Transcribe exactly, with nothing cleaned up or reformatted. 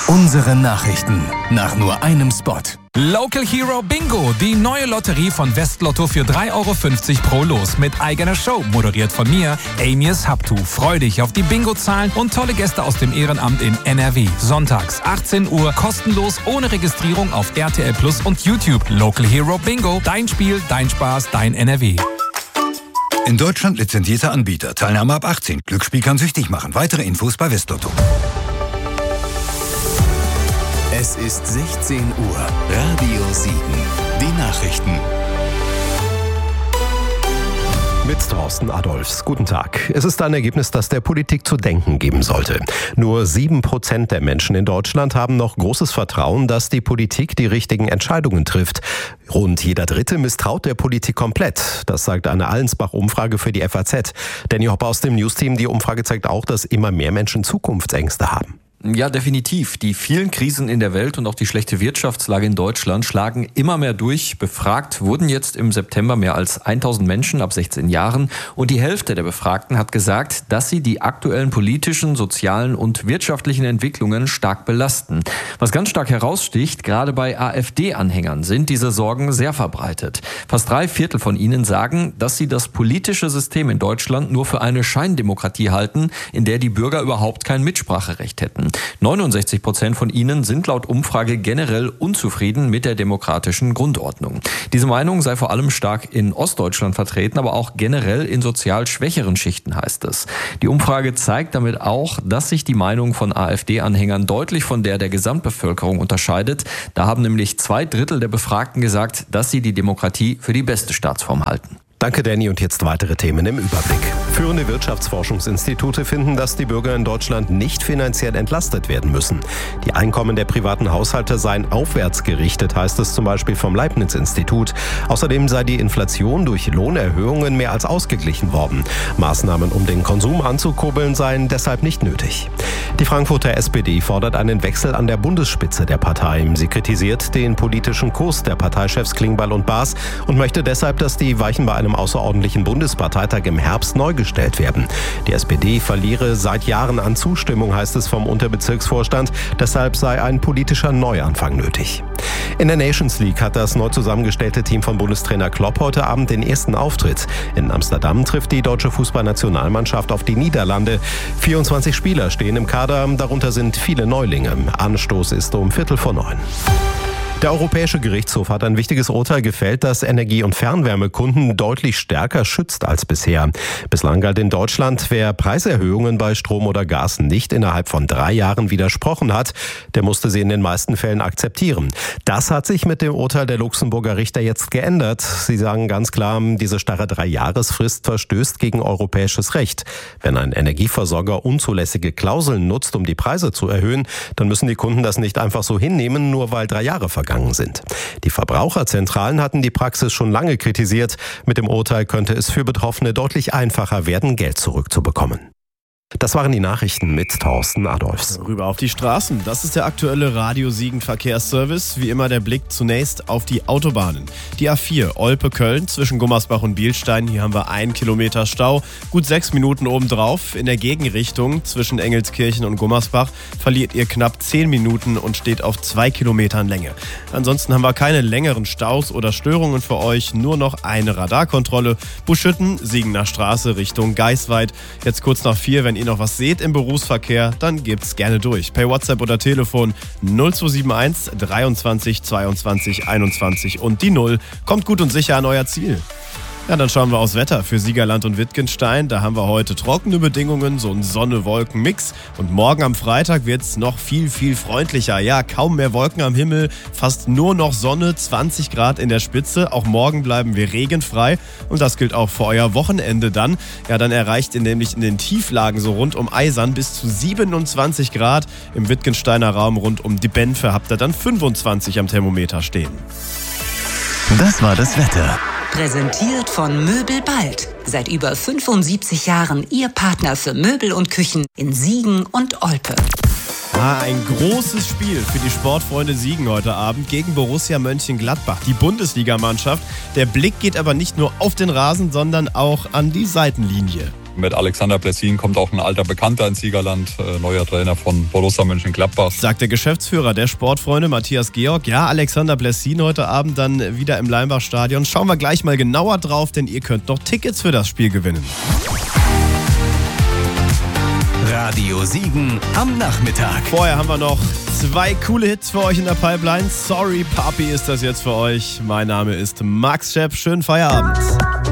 Unsere Nachrichten nach nur einem Spot. Local Hero Bingo, die neue Lotterie von Westlotto für drei Euro fünfzig pro Los mit eigener Show, moderiert von mir, Amias Haptu. Freu dich auf die Bingo-Zahlen und tolle Gäste aus dem Ehrenamt in N R W. Sonntags, achtzehn Uhr, kostenlos, ohne Registrierung auf R T L Plus und YouTube. Local Hero Bingo, dein Spiel, dein Spaß, dein N R W. In Deutschland lizenzierter Anbieter. Teilnahme ab achtzehn. Glücksspiel kann süchtig machen. Weitere Infos bei Westlotto. Es ist sechzehn Uhr. Radio sieben. Die Nachrichten. Mit Thorsten Adolfs. Guten Tag. Es ist ein Ergebnis, das der Politik zu denken geben sollte. Nur sieben Prozent der Menschen in Deutschland haben noch großes Vertrauen, dass die Politik die richtigen Entscheidungen trifft. Rund jeder Dritte misstraut der Politik komplett. Das sagt eine Allensbach-Umfrage für die F A Z. Danny Hoppe aus dem Newsteam. Die Umfrage zeigt auch, dass immer mehr Menschen Zukunftsängste haben. Ja, definitiv. Die vielen Krisen in der Welt und auch die schlechte Wirtschaftslage in Deutschland schlagen immer mehr durch. Befragt wurden jetzt im September mehr als tausend Menschen ab sechzehn Jahren. Und die Hälfte der Befragten hat gesagt, dass sie die aktuellen politischen, sozialen und wirtschaftlichen Entwicklungen stark belasten. Was ganz stark heraussticht, gerade bei AfD-Anhängern sind diese Sorgen sehr verbreitet. Fast drei Viertel von ihnen sagen, dass sie das politische System in Deutschland nur für eine Scheindemokratie halten, in der die Bürger überhaupt kein Mitspracherecht hätten. neunundsechzig Prozent von ihnen sind laut Umfrage generell unzufrieden mit der demokratischen Grundordnung. Diese Meinung sei vor allem stark in Ostdeutschland vertreten, aber auch generell in sozial schwächeren Schichten, heißt es. Die Umfrage zeigt damit auch, dass sich die Meinung von AfD-Anhängern deutlich von der der Gesamtbevölkerung unterscheidet. Da haben nämlich zwei Drittel der Befragten gesagt, dass sie die Demokratie für die beste Staatsform halten. Danke, Danny. Und jetzt weitere Themen im Überblick. Führende Wirtschaftsforschungsinstitute finden, dass die Bürger in Deutschland nicht finanziell entlastet werden müssen. Die Einkommen der privaten Haushalte seien aufwärts gerichtet, heißt es zum Beispiel vom Leibniz-Institut. Außerdem sei die Inflation durch Lohnerhöhungen mehr als ausgeglichen worden. Maßnahmen, um den Konsum anzukurbeln, seien deshalb nicht nötig. Die Frankfurter S P D fordert einen Wechsel an der Bundesspitze der Partei. Sie kritisiert den politischen Kurs der Parteichefs Klingbeil und Baas und möchte deshalb, dass die Weichen bei einem außerordentlichen Bundesparteitag im Herbst neu gestellt werden. Die S P D verliere seit Jahren an Zustimmung, heißt es vom Unterbezirksvorstand. Deshalb sei ein politischer Neuanfang nötig. In der Nations League hat das neu zusammengestellte Team von Bundestrainer Klopp heute Abend den ersten Auftritt. In Amsterdam trifft die deutsche Fußballnationalmannschaft auf die Niederlande. vierundzwanzig Spieler stehen im Kader, darunter sind viele Neulinge. Anstoß ist um Viertel vor neun. Der Europäische Gerichtshof hat ein wichtiges Urteil gefällt, das Energie- und Fernwärmekunden deutlich stärker schützt als bisher. Bislang galt in Deutschland, wer Preiserhöhungen bei Strom oder Gas nicht innerhalb von drei Jahren widersprochen hat, der musste sie in den meisten Fällen akzeptieren. Das hat sich mit dem Urteil der Luxemburger Richter jetzt geändert. Sie sagen ganz klar, diese starre Drei-Jahres-Frist verstößt gegen europäisches Recht. Wenn ein Energieversorger unzulässige Klauseln nutzt, um die Preise zu erhöhen, dann müssen die Kunden das nicht einfach so hinnehmen, nur weil drei Jahre vergangen sind. Die Verbraucherzentralen hatten die Praxis schon lange kritisiert. Mit dem Urteil könnte es für Betroffene deutlich einfacher werden, Geld zurückzubekommen. Das waren die Nachrichten mit Thorsten Adolfs. Rüber auf die Straßen. Das ist der aktuelle Radio Siegen Verkehrsservice. Wie immer der Blick zunächst auf die Autobahnen. Die A vier Olpe-Köln zwischen Gummersbach und Bielstein. Hier haben wir einen Kilometer Stau. Gut sechs Minuten obendrauf. In der Gegenrichtung zwischen Engelskirchen und Gummersbach verliert ihr knapp zehn Minuten und steht auf zwei Kilometern Länge. Ansonsten haben wir keine längeren Staus oder Störungen für euch. Nur noch eine Radarkontrolle. Buschütten, Siegener Straße Richtung Geisweid. Jetzt kurz nach vier, wenn ihr noch was seht im Berufsverkehr, dann gebt's gerne durch. Per WhatsApp oder Telefon null zwei sieben eins dreiundzwanzig zweiundzwanzig einundzwanzig und die null. Kommt gut und sicher an euer Ziel. Ja, dann schauen wir aufs Wetter für Siegerland und Wittgenstein. Da haben wir heute trockene Bedingungen, so ein Sonne-Wolken-Mix. Und morgen am Freitag wird's noch viel, viel freundlicher. Ja, kaum mehr Wolken am Himmel, fast nur noch Sonne, zwanzig Grad in der Spitze. Auch morgen bleiben wir regenfrei. Und das gilt auch für euer Wochenende dann. Ja, dann erreicht ihr nämlich in den Tieflagen so rund um Eisern bis zu siebenundzwanzig Grad. Im Wittgensteiner Raum rund um die Benfe habt ihr dann fünfundzwanzig am Thermometer stehen. Das war das Wetter. Präsentiert von Möbel Bald. Seit über fünfundsiebzig Jahren Ihr Partner für Möbel und Küchen in Siegen und Olpe. Ah, ein großes Spiel für die Sportfreunde Siegen heute Abend gegen Borussia Mönchengladbach, die Bundesligamannschaft. Der Blick geht aber nicht nur auf den Rasen, sondern auch an die Seitenlinie. Mit Alexander Blessin kommt auch ein alter Bekannter ins Siegerland, äh, neuer Trainer von Borussia Mönchengladbach. Sagt der Geschäftsführer der Sportfreunde Matthias Georg. Ja, Alexander Blessin heute Abend dann wieder im Leimbach-Stadion. Schauen wir gleich mal genauer drauf, denn ihr könnt noch Tickets für das Spiel gewinnen. Radio Siegen am Nachmittag. Vorher haben wir noch zwei coole Hits für euch in der Pipeline. Sorry, Papi ist das jetzt für euch. Mein Name ist Max Schepp. Schönen Feierabend.